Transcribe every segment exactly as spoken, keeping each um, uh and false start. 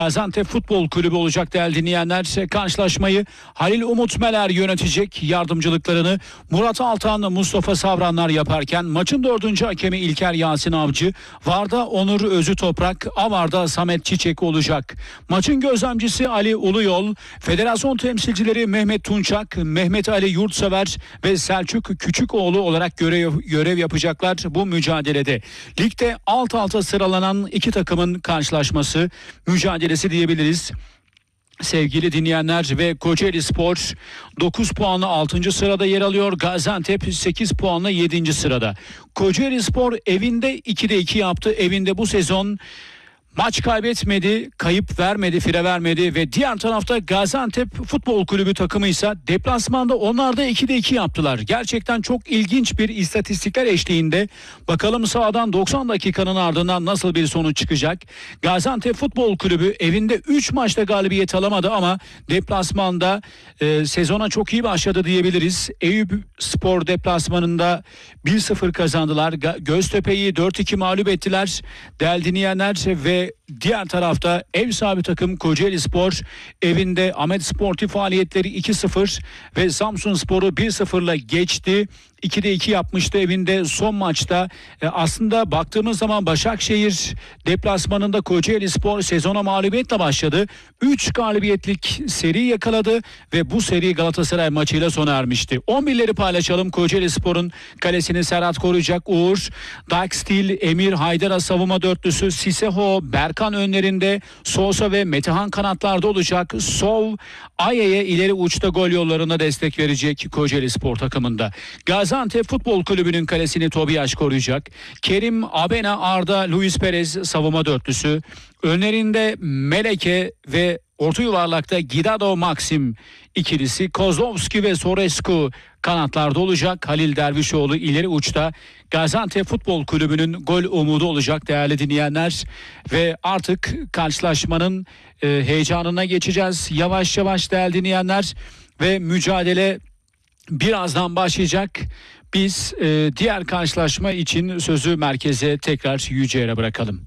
Gaziantep Futbol Kulübü olacak değerli dinleyenler. Karşılaşmayı Halil Umut Meler yönetecek. Yardımcılıklarını Murat Altan, Mustafa Savranlar yaparken maçın dördüncü hakemi İlker Yasin Avcı, VAR'da Onur Özü Toprak, AVAR'da Samet Çiçek olacak. Maçın gözlemcisi Ali Uluyol, federasyon temsilcileri Mehmet Tunçak, Mehmet Ali Yurtsever ve Selçuk Küçükoğlu olarak görev, görev yapacaklar bu mücadelede. Ligde alt alta sıralanan iki takımın karşılaşması, mücadelesi diyebiliriz. Sevgili dinleyenler, ve Kocaelispor dokuz puanla altıncı sırada yer alıyor. Gaziantep sekiz puanla yedinci sırada. Kocaelispor evinde ikide iki yaptı. Evinde bu sezon maç kaybetmedi, kayıp vermedi, fire vermedi ve diğer tarafta Gaziantep Futbol Kulübü takımı ise deplasmanda onlar da ikide iki yaptılar. Gerçekten çok ilginç bir istatistikler eşliğinde. Bakalım sahadan doksan dakikanın ardından nasıl bir sonuç çıkacak? Gaziantep Futbol Kulübü evinde üç maçta galibiyet alamadı ama deplasmanda e, sezona çok iyi başladı diyebiliriz. Eyüp Spor deplasmanında bir sıfır kazandılar. Göztepe'yi dört iki mağlup ettiler. Değerli dinleyenler, ve diğer tarafta ev sahibi takım Kocaelispor evinde Ahmet Sportif faaliyetleri iki sıfır ve Samsunspor'u bir sıfırla geçti. ikide iki yapmıştı evinde son maçta. E aslında baktığımız zaman Başakşehir deplasmanında Kocaelispor sezona mağlubiyetle başladı. üç galibiyetlik seri yakaladı ve bu seri Galatasaray maçıyla sona ermişti. on birleri paylaşalım. Kocaelispor'un kalesini Serhat koruyacak. Uğur, Dakstil, Emir, Haydara savunma dörtlüsü, Siseho, Berkan önlerinde, Sosa ve Metehan kanatlarda olacak. Sov, Aye'ye ileri uçta gol yollarına destek verecek Kocaelispor takımında. Gaziantep Futbol Kulübü'nün kalesini Tobiyaş koruyacak. Kerim, Abena, Arda, Luis Perez savunma dörtlüsü. Önlerinde Meleke ve orta yuvarlakta Gidado Maxim ikilisi. Kozlovski ve Sorescu kanatlarda olacak. Halil Dervişoğlu ileri uçta. Gaziantep Futbol Kulübü'nün gol umudu olacak değerli dinleyenler. Ve artık karşılaşmanın e, heyecanına geçeceğiz. Yavaş yavaş değerli dinleyenler, ve mücadele birazdan başlayacak. Biz e, diğer karşılaşma için sözü merkeze tekrar Yüce'ye bırakalım.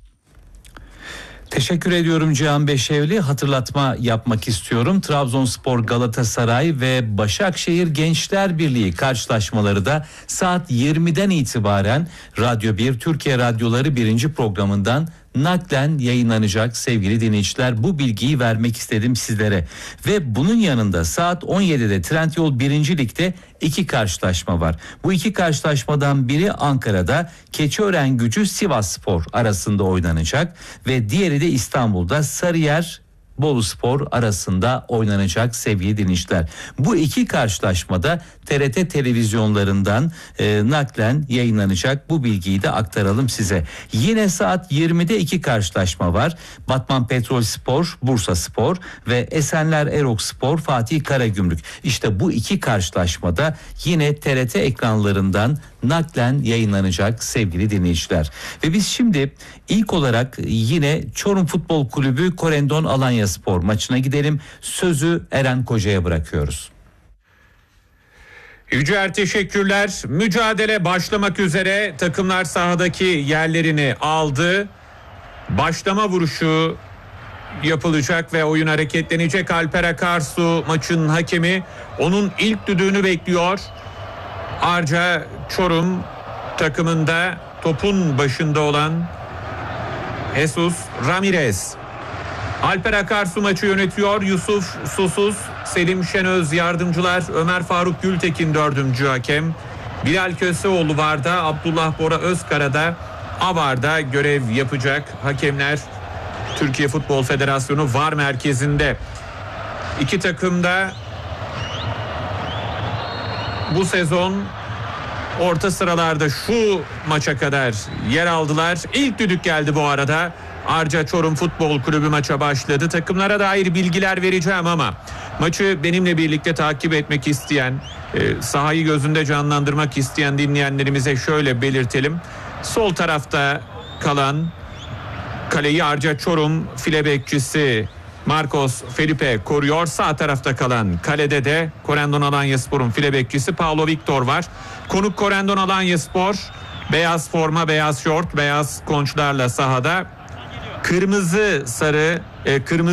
Teşekkür ediyorum Cihan Beşevli. Hatırlatma yapmak istiyorum. Trabzonspor, Galatasaray ve Başakşehir Gençler Birliği karşılaşmaları da saat yirmiden itibaren Radyo bir Türkiye Radyoları birinci programından naklen yayınlanacak sevgili dinleyiciler. Bu bilgiyi vermek istedim sizlere. Ve bunun yanında saat on yedide Trendyol birinci Lig'de iki karşılaşma var. Bu iki karşılaşmadan biri Ankara'da Keçiören-Gücü Sivasspor arasında oynanacak ve diğeri de İstanbul'da Sarıyer Boluspor arasında oynanacak sevgili dinleyiciler. Bu iki karşılaşmada T R T televizyonlarından e, naklen yayınlanacak. Bu bilgiyi de aktaralım size. Yine saat yirmide iki karşılaşma var. Batman Petrolspor, Bursaspor ve Esenler Erokspor, Fatih Karagümrük. İşte bu iki karşılaşmada yine T R T ekranlarından naklen yayınlanacak sevgili dinleyiciler. Ve biz şimdi ilk olarak yine Çorum Futbol Kulübü Korendon Alanyaspor maçına gidelim. Sözü Eren Koca'ya bırakıyoruz. Yücer, teşekkürler. Mücadele başlamak üzere. Takımlar sahadaki yerlerini aldı. Başlama vuruşu yapılacak ve oyun hareketlenecek. Alper Akarsu maçın hakemi. Onun ilk düdüğünü bekliyor. Arca Çorum takımında topun başında olan Jesus Ramirez. Alper Akarsu maçı yönetiyor. Yusuf Susuz, Selim Şenöz yardımcılar, Ömer Faruk Gültekin dördüncü hakem. Bilal Köseoğlu VAR'da, Abdullah Bora Özkara'da, AVAR'da görev yapacak hakemler. Türkiye Futbol Federasyonu VAR merkezinde. İki takım da bu sezon orta sıralarda şu maça kadar yer aldılar. İlk düdük geldi bu arada. Arca Çorum Futbol Kulübü maça başladı. Takımlara dair bilgiler vereceğim ama maçı benimle birlikte takip etmek isteyen, sahayı gözünde canlandırmak isteyen dinleyenlerimize şöyle belirtelim. Sol tarafta kalan kaleyi Arca Çorum file bekçisi Marcos Felipe koruyor. Sağ tarafta kalan kalede de Korendon Alanyaspor'un file bekçisi Paulo Victor var. Konuk Korendon Alanyaspor, beyaz forma, beyaz şort, beyaz konçlarla sahada. kırmızı sarı, e, kırmızı